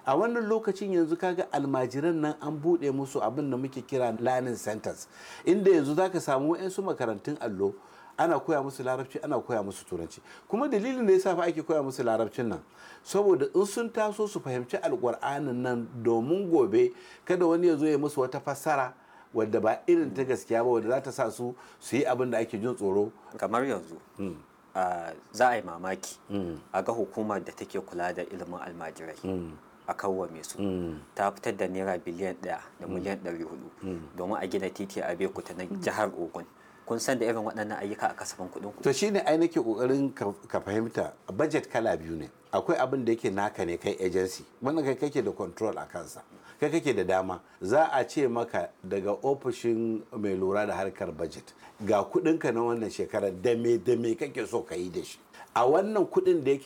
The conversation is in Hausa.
a wannan lokacin yanzu kaga almajiran nan an buɗe musu abin da muke kira learning centers, inda yanzu zaka samu 'yansu makarantun allo ana koya musu larabci ana koya musu turanci. Kuma dalilin da yasa fa ake koya musu larabcin nan saboda in sun taso su fahimci alƙur'anin nan, domin gobe kada wani ya zo ya musu wata fassara wadda ba irin ta gaskiya ba, wadda za ta sa su yi abin da ake jin tsoro. Kamar yanzu za a yi mamaki a ga hukumar da take kula da ilimin almajirai a kawwame su ta fitar da naira biliyan 1 da miliyan 400 domin a gina titi a Bekuta na jihar Ogun. Kun san da irin waɗannan ayyuka a kasafin kuɗin ku? To shine ai nake kokarin ka fahimta, budget kala biyu ne. Akwai abin da yake naka ne kai agency, wannan kai kake da control a kansa, kai kake da dama. Za a ce maka daga ofishin mai lura da harkar budget ga kuɗinka na wannan shekarar da me kake so ka yi da shi. A wannan kuɗin da yake